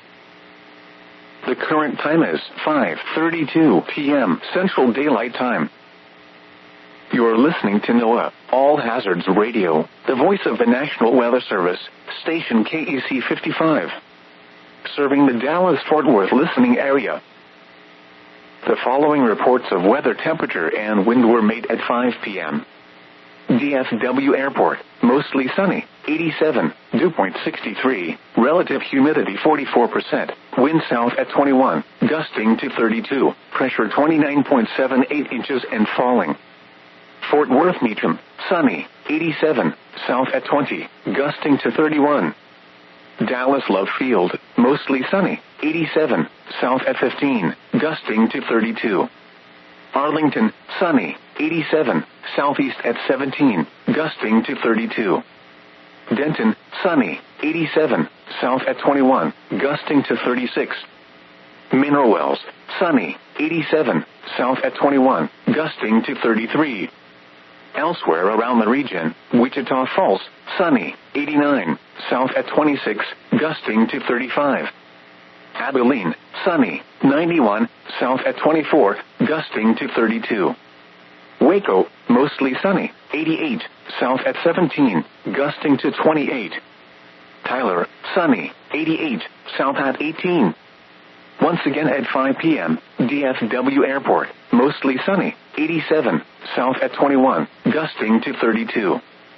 The current time is five thirty-two p.m. Central Daylight Time. You're listening to NOAA, All Hazards Radio, the voice of the National Weather Service, station K E C fifty-five. Serving the Dallas-Fort Worth listening area. The following reports of weather temperature and wind were made at five p.m. D F W Airport, mostly sunny, eighty-seven, dew point sixty-three, relative humidity forty-four percent, wind south at twenty-one, gusting to thirty-two, pressure twenty-nine point seven eight inches and falling. Fort Worth Meacham, sunny, eighty-seven, south at twenty, gusting to thirty-one. Dallas Love Field, mostly sunny, eighty-seven, south at fifteen, gusting to thirty-two. Arlington, sunny, eighty-seven, southeast at seventeen, gusting to thirty-two. Denton, sunny, eighty-seven, south at twenty-one, gusting to thirty-six. Mineral Wells, sunny, eighty-seven, south at twenty-one, gusting to thirty-three. Elsewhere around the region, Wichita Falls, sunny, eighty-nine, south at twenty-six, gusting to thirty-five. Abilene, sunny, ninety-one, south at twenty-four, gusting to thirty-two. Waco, mostly sunny, eighty-eight, south at seventeen, gusting to twenty-eight. Tyler, sunny, eighty-eight, south at eighteen. Once again at five p.m., D F W Airport, mostly sunny, eighty-seven, south at twenty-one, gusting to thirty-two.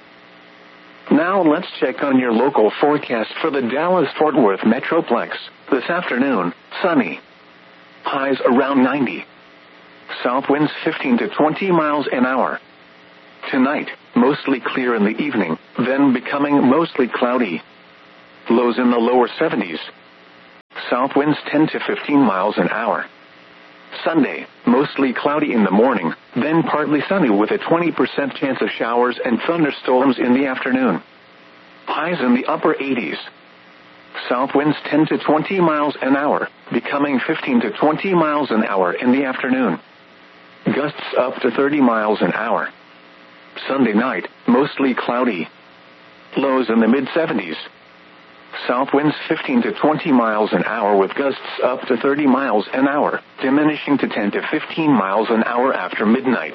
Now let's check on your local forecast for the Dallas-Fort Worth Metroplex. This afternoon, sunny. Highs around ninety. South winds fifteen to twenty miles an hour. Tonight, mostly clear in the evening, then becoming mostly cloudy. Lows in the lower seventies. South winds ten to fifteen miles an hour. Sunday, mostly cloudy in the morning, then partly sunny with a twenty percent chance of showers and thunderstorms in the afternoon. Highs in the upper eighties. South winds ten to twenty miles an hour, becoming fifteen to twenty miles an hour in the afternoon. Gusts up to thirty miles an hour. Sunday night, mostly cloudy. Lows in the mid seventies. South winds fifteen to twenty miles an hour with gusts up to thirty miles an hour, diminishing to ten to fifteen miles an hour after midnight.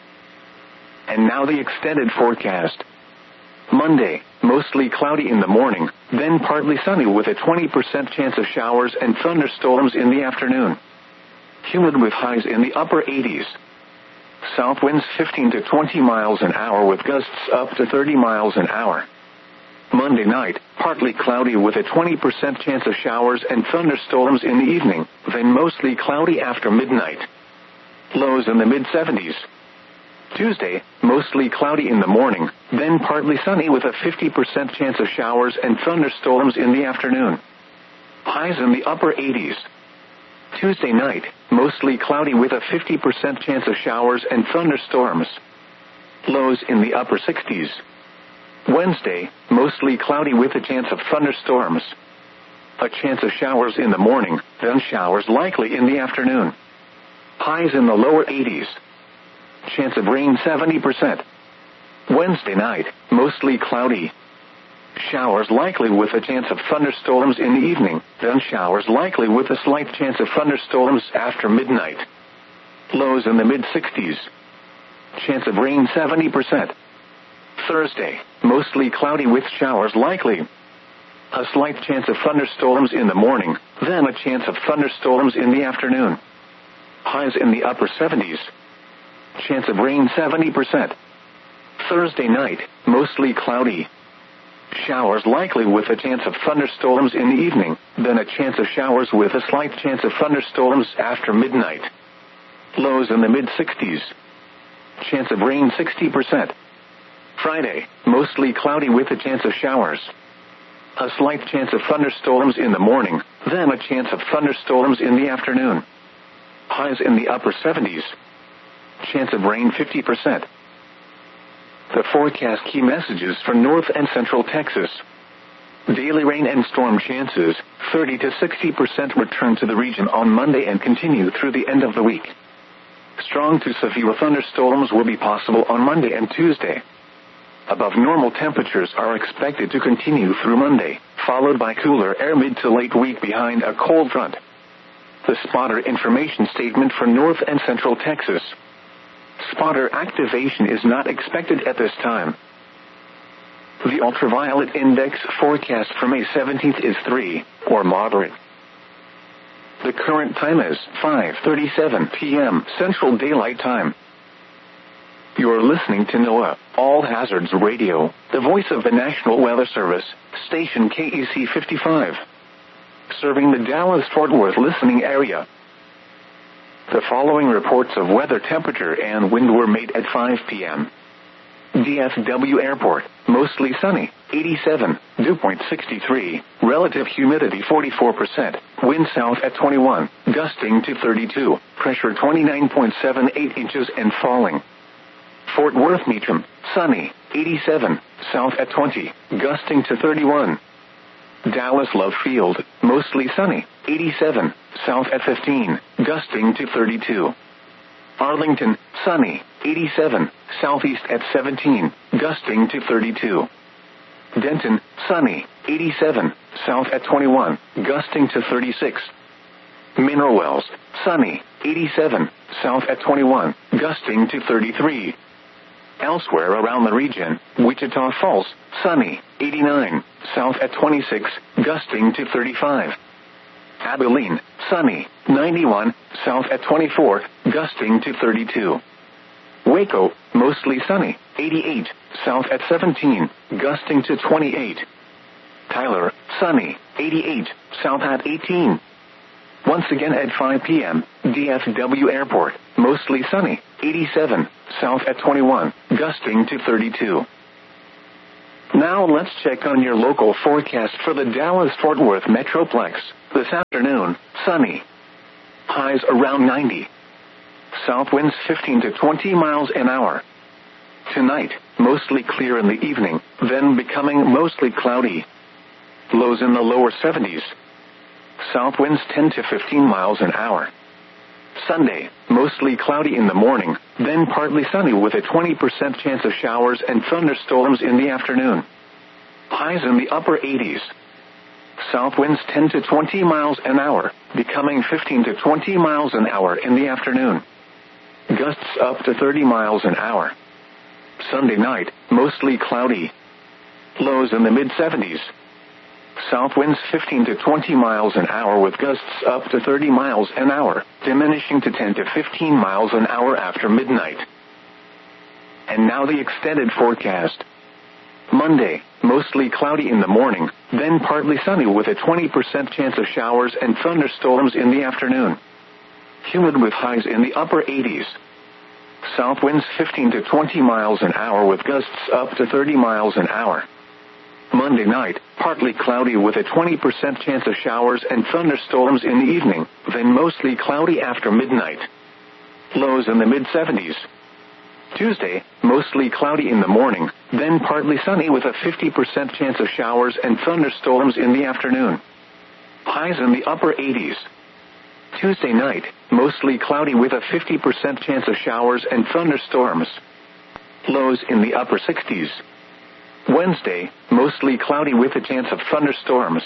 And now the extended forecast. Monday, mostly cloudy in the morning, then partly sunny with a twenty percent chance of showers and thunderstorms in the afternoon. Humid with highs in the upper eighties. South winds fifteen to twenty miles an hour with gusts up to thirty miles an hour. Monday night, partly cloudy with a twenty percent chance of showers and thunderstorms in the evening, then mostly cloudy after midnight. Lows in the mid seventies. Tuesday, mostly cloudy in the morning, then partly sunny with a fifty percent chance of showers and thunderstorms in the afternoon. Highs in the upper eighties. Tuesday night, mostly cloudy with a fifty percent chance of showers and thunderstorms. Lows in the upper sixties. Wednesday, mostly cloudy with a chance of thunderstorms. A chance of showers in the morning, then showers likely in the afternoon. Highs in the lower eighties. Chance of rain seventy percent. Wednesday night, mostly cloudy. Showers likely with a chance of thunderstorms in the evening, then showers likely with a slight chance of thunderstorms after midnight. Lows in the mid sixties. Chance of rain seventy percent. Thursday, mostly cloudy with showers likely. A slight chance of thunderstorms in the morning, then a chance of thunderstorms in the afternoon. Highs in the upper seventies. Chance of rain seventy percent. Thursday night, mostly cloudy. Showers likely with a chance of thunderstorms in the evening, then a chance of showers with a slight chance of thunderstorms after midnight. Lows in the mid sixties. Chance of rain sixty percent. Friday, mostly cloudy with a chance of showers. A slight chance of thunderstorms in the morning, then a chance of thunderstorms in the afternoon. Highs in the upper seventies. Chance of rain fifty percent. The forecast key messages for North and Central Texas. Daily rain and storm chances, thirty to sixty percent return to the region on Monday and continue through the end of the week. Strong to severe thunderstorms will be possible on Monday and Tuesday. Above normal temperatures are expected to continue through Monday, followed by cooler air mid to late week behind a cold front. The spotter information statement for North and Central Texas. Spotter activation is not expected at this time. The ultraviolet index forecast for May seventeenth is three, or moderate. The current time is five thirty-seven p.m. Central Daylight Time. You're listening to NOAA, All Hazards Radio, the voice of the National Weather Service, station K E C fifty-five. Serving the Dallas-Fort Worth listening area. The following reports of weather temperature and wind were made at five p.m. D F W Airport, mostly sunny, eighty-seven, dew point sixty-three, relative humidity forty-four percent, wind south at twenty-one, gusting to thirty-two, pressure twenty-nine point seven eight inches and falling. Fort Worth Meacham, sunny, eighty-seven, south at twenty, gusting to thirty-one. Dallas Love Field, mostly sunny, eighty-seven, south at fifteen, gusting to thirty-two. Arlington, sunny, eighty-seven, southeast at seventeen, gusting to thirty-two. Denton, sunny, eighty-seven, south at twenty-one, gusting to thirty-six. Mineral Wells, sunny, eighty-seven, south at twenty-one, gusting to thirty-three. Elsewhere around the region, Wichita Falls, sunny, eighty-nine, south at twenty-six, gusting to thirty-five. Abilene, sunny, ninety-one, south at twenty-four, gusting to thirty-two. Waco, mostly sunny, eighty-eight, south at seventeen, gusting to twenty-eight. Tyler, sunny, eighty-eight, south at eighteen. Once again at five p.m., D F W Airport, mostly sunny, eighty-seven, south at twenty-one, gusting to thirty-two. Now let's check on your local forecast for the Dallas-Fort Worth Metroplex. This afternoon, sunny. Highs around ninety. South winds fifteen to twenty miles an hour. Tonight, mostly clear in the evening, then becoming mostly cloudy. Lows in the lower seventies. South winds ten to fifteen miles an hour. Sunday, mostly cloudy in the morning, then partly sunny with a twenty percent chance of showers and thunderstorms in the afternoon. Highs in the upper eighties. South winds ten to twenty miles an hour, becoming fifteen to twenty miles an hour in the afternoon. Gusts up to thirty miles an hour. Sunday night, mostly cloudy. Lows in the mid-seventies. South winds fifteen to twenty miles an hour with gusts up to thirty miles an hour, diminishing to ten to fifteen miles an hour after midnight. And now the extended forecast. Monday, mostly cloudy in the morning, then partly sunny with a twenty percent chance of showers and thunderstorms in the afternoon. Humid with highs in the upper eighties. South winds fifteen to twenty miles an hour with gusts up to thirty miles an hour. Monday night, partly cloudy with a twenty percent chance of showers and thunderstorms in the evening, then mostly cloudy after midnight. Lows in the mid-seventies. Tuesday, mostly cloudy in the morning, then partly sunny with a fifty percent chance of showers and thunderstorms in the afternoon. Highs in the upper eighties. Tuesday night, mostly cloudy with a fifty percent chance of showers and thunderstorms. Lows in the upper sixties. Wednesday, mostly cloudy with a chance of thunderstorms.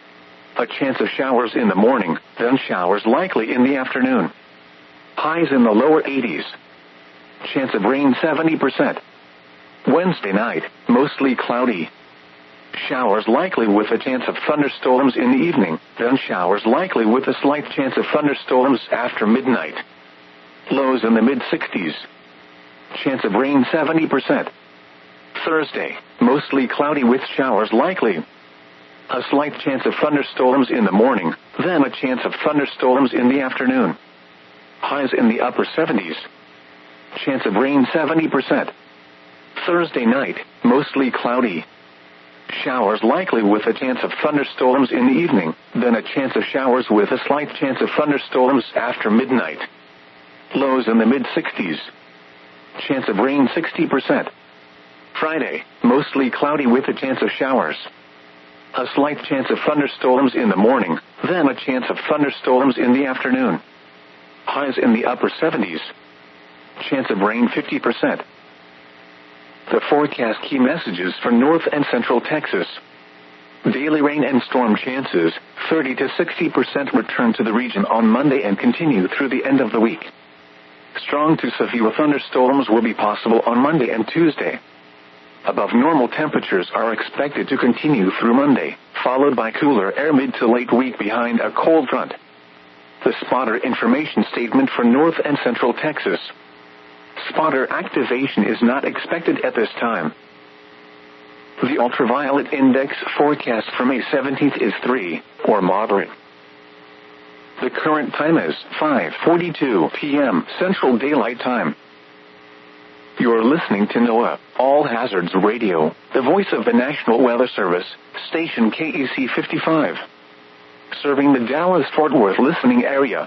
A chance of showers in the morning, then showers likely in the afternoon. Highs in the lower eighties. Chance of rain seventy percent. Wednesday night, mostly cloudy. Showers likely with a chance of thunderstorms in the evening, then showers likely with a slight chance of thunderstorms after midnight. Lows in the mid-sixties. Chance of rain seventy percent. Thursday, mostly cloudy with showers likely. A slight chance of thunderstorms in the morning, then a chance of thunderstorms in the afternoon. Highs in the upper seventies. Chance of rain seventy percent. Thursday night, mostly cloudy. Showers likely with a chance of thunderstorms in the evening, then a chance of showers with a slight chance of thunderstorms after midnight. Lows in the mid-sixties. Chance of rain sixty percent. Friday, mostly cloudy with a chance of showers. A slight chance of thunderstorms in the morning, then a chance of thunderstorms in the afternoon. Highs in the upper seventies. Chance of rain fifty percent. The forecast key messages for North and Central Texas. Daily rain and storm chances, thirty to sixty percent return to the region on Monday and continue through the end of the week. Strong to severe thunderstorms will be possible on Monday and Tuesday. Above normal temperatures are expected to continue through Monday, followed by cooler air mid to late week behind a cold front. The spotter information statement for North and Central Texas. Spotter activation is not expected at this time. The ultraviolet index forecast for May seventeenth is three, or moderate. The current time is five forty-two p.m. Central Daylight Time. You're listening to NOAA, All Hazards Radio, the voice of the National Weather Service, station K E C fifty-five. Serving the Dallas-Fort Worth listening area.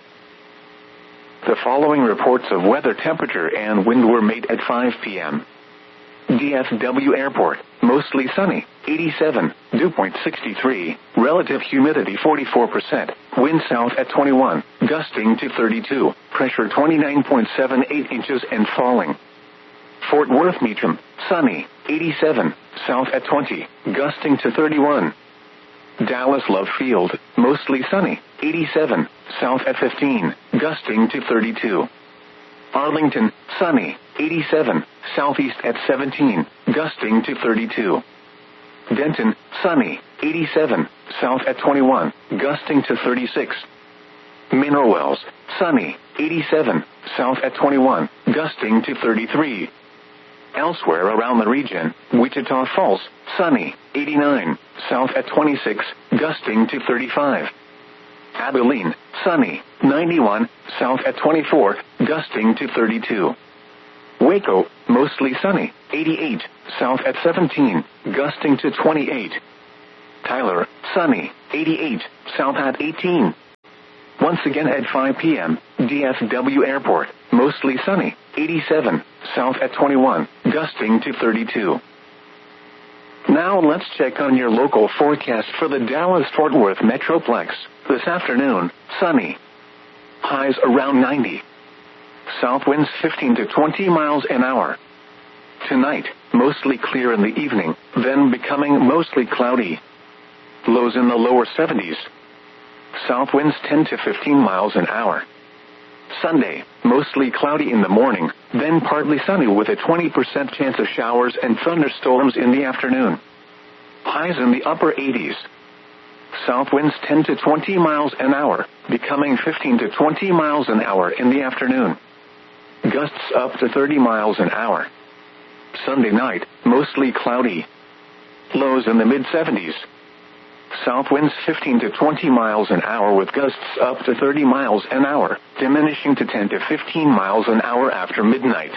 The following reports of weather temperature and wind were made at five p.m. D F W Airport, mostly sunny, eighty-seven, dew point sixty-three, relative humidity forty-four percent, wind south at twenty-one, gusting to thirty-two, pressure twenty-nine point seven eight inches and falling. Fort Worth Meacham, sunny, eighty-seven, south at twenty, gusting to thirty-one. Dallas Love Field, mostly sunny, eighty-seven, south at fifteen, gusting to thirty-two. Arlington, sunny, eighty-seven, southeast at seventeen, gusting to thirty-two. Denton, sunny, eighty-seven, south at twenty-one, gusting to thirty-six. Mineral Wells, sunny, eighty-seven, south at twenty-one, gusting to thirty-three. Elsewhere around the region, Wichita Falls, sunny, eighty-nine, south at twenty-six, gusting to thirty-five. Abilene, sunny, ninety-one, south at twenty-four, gusting to thirty-two. Waco, mostly sunny, eighty-eight, south at seventeen, gusting to twenty-eight. Tyler, sunny, eighty-eight, south at eighteen. Once again at five p.m., D F W Airport, mostly sunny, eighty-seven, south at twenty-one, gusting to thirty-two. Now let's check on your local forecast for the Dallas-Fort Worth Metroplex. This afternoon, sunny. Highs around ninety. South winds fifteen to twenty miles an hour. Tonight, mostly clear in the evening, then becoming mostly cloudy. Lows in the lower seventies. South winds ten to fifteen miles an hour. Sunday, mostly cloudy in the morning, then partly sunny with a twenty percent chance of showers and thunderstorms in the afternoon. Highs in the upper eighties. South winds ten to twenty miles an hour, becoming fifteen to twenty miles an hour in the afternoon. Gusts up to thirty miles an hour. Sunday night, mostly cloudy. Lows in the mid seventies. South winds fifteen to twenty miles an hour with gusts up to thirty miles an hour, diminishing to ten to fifteen miles an hour after midnight.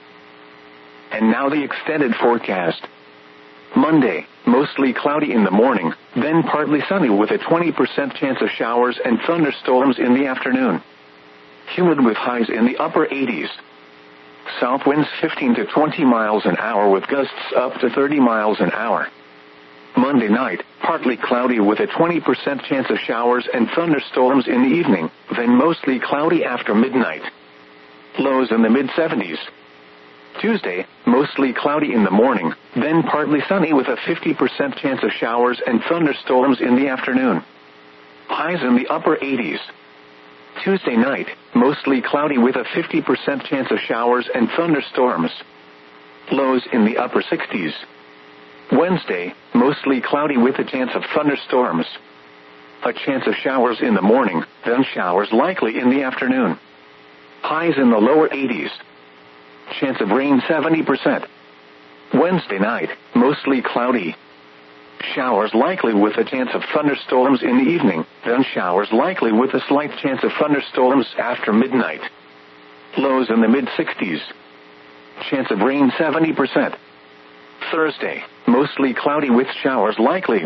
And now the extended forecast. Monday, mostly cloudy in the morning, then partly sunny with a twenty percent chance of showers and thunderstorms in the afternoon. Humid with highs in the upper eighties. South winds fifteen to twenty miles an hour with gusts up to thirty miles an hour. Monday night, partly cloudy with a twenty percent chance of showers and thunderstorms in the evening, then mostly cloudy after midnight. Lows in the mid seventies. Tuesday, mostly cloudy in the morning, then partly sunny with a fifty percent chance of showers and thunderstorms in the afternoon. Highs in the upper eighties. Tuesday night, mostly cloudy with a fifty percent chance of showers and thunderstorms. Lows in the upper sixties. Wednesday, mostly cloudy with a chance of thunderstorms. A chance of showers in the morning, then showers likely in the afternoon. Highs in the lower eighties. Chance of rain seventy percent. Wednesday night, mostly cloudy. Showers likely with a chance of thunderstorms in the evening, then showers likely with a slight chance of thunderstorms after midnight. Lows in the mid sixties. Chance of rain seventy percent. Thursday, mostly cloudy with showers likely.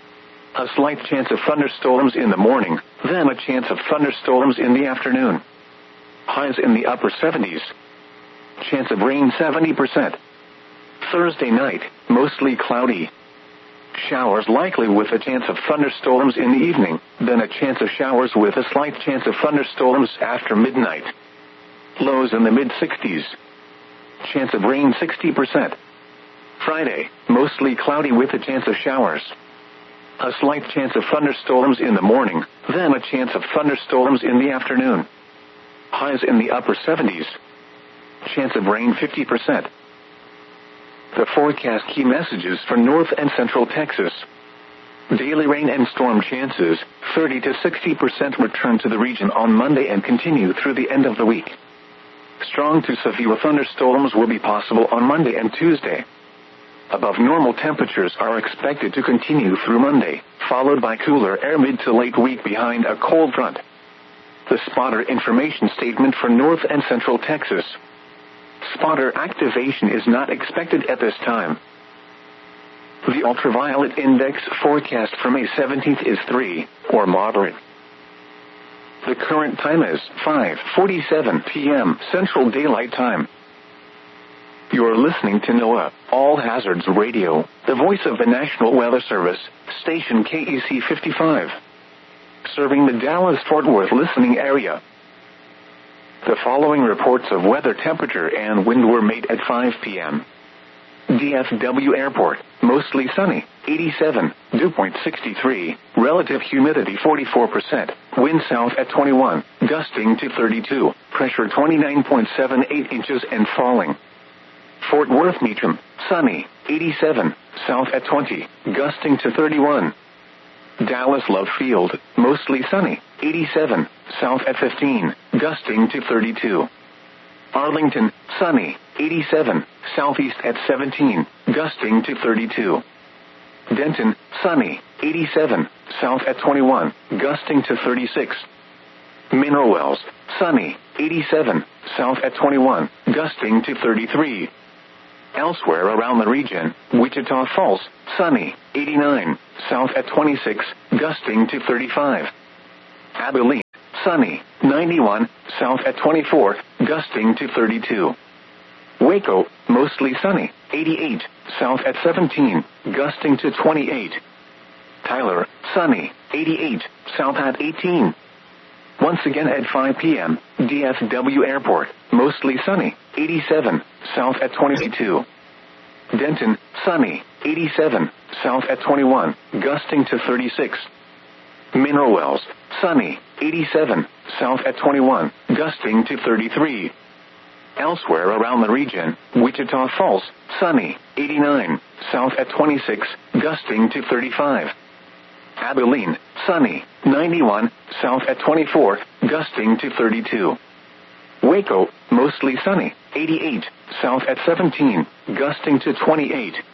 A slight chance of thunderstorms in the morning, then a chance of thunderstorms in the afternoon. Highs in the upper seventies. Chance of rain seventy percent. Thursday night, mostly cloudy. Showers likely with a chance of thunderstorms in the evening, then a chance of showers with a slight chance of thunderstorms after midnight. Lows in the mid sixties. Chance of rain sixty percent. Friday, mostly cloudy with a chance of showers. A slight chance of thunderstorms in the morning, then a chance of thunderstorms in the afternoon. Highs in the upper seventies. Chance of rain fifty percent. The forecast key messages for North and Central Texas. Daily rain and storm chances, thirty to sixty percent return to the region on Monday and continue through the end of the week. Strong to severe thunderstorms will be possible on Monday and Tuesday. Above normal temperatures are expected to continue through Monday, followed by cooler air mid to late week behind a cold front. The spotter information statement for North and Central Texas. Spotter activation is not expected at this time. The ultraviolet index forecast for May seventeenth is three, or moderate. The current time is five forty-seven p.m. Central Daylight Time. You're listening to NOAA, All Hazards Radio, the voice of the National Weather Service, station K E C fifty-five. Serving the Dallas-Fort Worth listening area. The following reports of weather temperature and wind were made at five p.m. D F W Airport, mostly sunny, eighty-seven, dew point sixty-three, relative humidity forty-four percent, wind south at twenty-one, gusting to thirty-two, pressure twenty-nine point seven eight inches and falling. Fort Worth Meacham, sunny, eighty-seven, south at twenty, gusting to thirty-one. Dallas Love Field, mostly sunny, eighty-seven, south at fifteen, gusting to thirty-two. Arlington, sunny, eighty-seven, southeast at seventeen, gusting to thirty-two. Denton, sunny, eighty-seven, south at twenty-one, gusting to thirty-six. Mineral Wells, sunny, eighty-seven, south at twenty-one, gusting to thirty-three. Elsewhere around the region, Wichita Falls, sunny, eighty-nine, south at twenty-six, gusting to thirty-five. Abilene, sunny, ninety-one, south at twenty-four, gusting to thirty-two. Waco, mostly sunny, eighty-eight, south at seventeen, gusting to twenty-eight. Tyler, sunny, eighty-eight, south at eighteen. Once again at five p.m., D F W Airport, mostly sunny, eighty-seven, south at twenty-two. Denton, sunny, eighty-seven, south at twenty-one, gusting to thirty-six. Mineral Wells, sunny, eighty-seven, south at twenty-one, gusting to thirty-three. Elsewhere around the region, Wichita Falls, sunny, eighty-nine, south at twenty-six, gusting to thirty-five. Abilene, sunny, ninety-one, south at twenty-four, gusting to thirty-two. Waco, mostly sunny, eighty-eight, south at seventeen, gusting to twenty-eight.